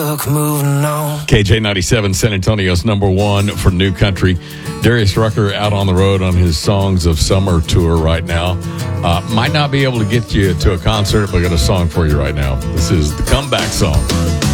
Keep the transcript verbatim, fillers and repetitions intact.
book, moving on. K J ninety-seven, San Antonio's number one for new country. Darius Rucker out on the road on his Songs of Summer tour right now. Uh, might not be able to get you to a concert, but I got a song for you right now. This is the comeback song.